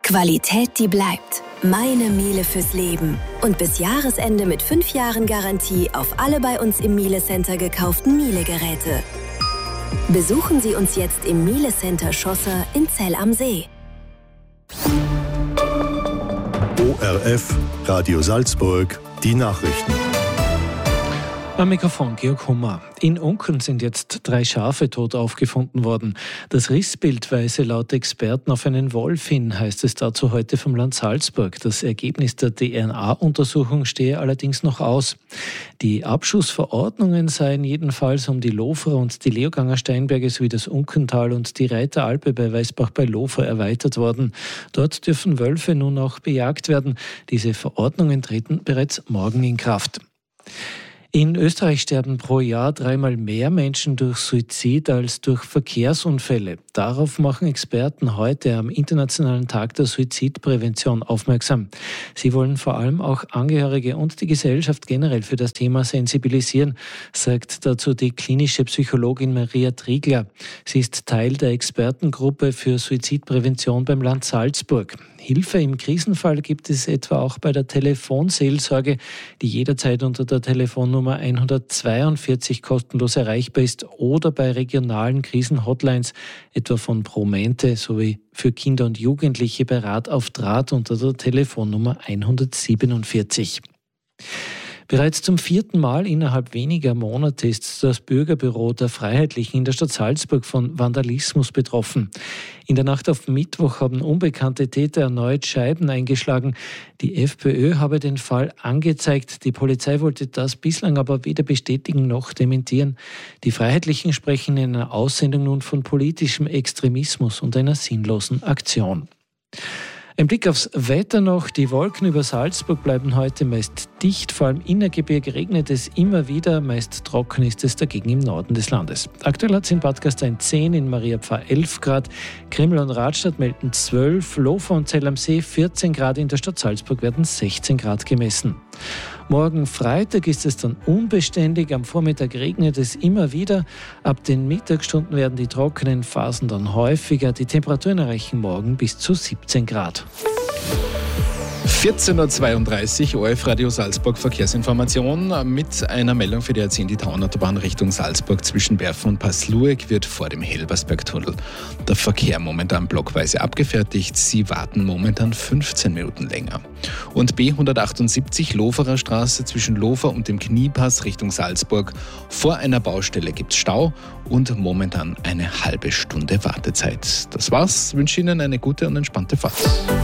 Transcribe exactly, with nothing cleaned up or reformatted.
Qualität, die bleibt. Meine Miele fürs Leben. Und bis Jahresende mit fünf Jahren Garantie auf alle bei uns im Miele Center gekauften Miele-Geräte. Besuchen Sie uns jetzt im Miele Center Schosser in Zell am See. O R F, Radio Salzburg, die Nachrichten. Am Mikrofon Georg Hummer. In Unken sind jetzt drei Schafe tot aufgefunden worden. Das Rissbild weise laut Experten auf einen Wolf hin, heißt es dazu heute vom Land Salzburg. Das Ergebnis der D N A-Untersuchung stehe allerdings noch aus. Die Abschussverordnungen seien jedenfalls um die Loferer und die Leoganger Steinberge sowie das Unkental und die Reiteralpe bei Weißbach bei Lofer erweitert worden. Dort dürfen Wölfe nun auch bejagt werden. Diese Verordnungen treten bereits morgen in Kraft. In Österreich sterben pro Jahr dreimal mehr Menschen durch Suizid als durch Verkehrsunfälle. Darauf machen Experten heute am Internationalen Tag der Suizidprävention aufmerksam. Sie wollen vor allem auch Angehörige und die Gesellschaft generell für das Thema sensibilisieren, sagt dazu die klinische Psychologin Maria Triegler. Sie ist Teil der Expertengruppe für Suizidprävention beim Land Salzburg. Hilfe im Krisenfall gibt es etwa auch bei der Telefonseelsorge, die jederzeit unter der Telefonnummer hundertzweiundvierzig kostenlos erreichbar ist, oder bei regionalen Krisenhotlines, etwa von Promente sowie für Kinder und Jugendliche bei Rat auf Draht unter der Telefonnummer hundertsiebenundvierzig. Bereits zum vierten Mal innerhalb weniger Monate ist das Bürgerbüro der Freiheitlichen in der Stadt Salzburg von Vandalismus betroffen. In der Nacht auf Mittwoch haben unbekannte Täter erneut Scheiben eingeschlagen. Die FPÖ habe den Fall angezeigt. Die Polizei wollte das bislang aber weder bestätigen noch dementieren. Die Freiheitlichen sprechen in einer Aussendung nun von politischem Extremismus und einer sinnlosen Aktion. Ein Blick aufs Wetter noch. Die Wolken über Salzburg bleiben heute meist dicht. Vor allem in der Gebirge regnet es immer wieder. Meist trocken ist es dagegen im Norden des Landes. Aktuell hat es in Bad Gastein zehn, in Mariapfarr elf Grad. Krimml und Radstadt melden zwölf. Lofer und Zell am See vierzehn Grad. In der Stadt Salzburg werden sechzehn Grad gemessen. Morgen Freitag ist es dann unbeständig. Am Vormittag regnet es immer wieder. Ab den Mittagsstunden werden die trockenen Phasen dann häufiger. Die Temperaturen erreichen morgen bis zu siebzehn Grad. vierzehn Uhr zweiunddreißig, O R F Radio Salzburg Verkehrsinformation mit einer Meldung für die A zehn, die Taunautobahn Richtung Salzburg zwischen Berfen und Passlueck wird vor dem Helbersbergtunnel der Verkehr momentan blockweise abgefertigt. Sie warten momentan fünfzehn Minuten länger. Und B hundertachtundsiebzig Loferer Straße zwischen Lofer und dem Kniepass Richtung Salzburg. Vor einer Baustelle gibt es Stau und momentan eine halbe Stunde Wartezeit. Das war's. Ich wünsche Ihnen eine gute und entspannte Fahrt.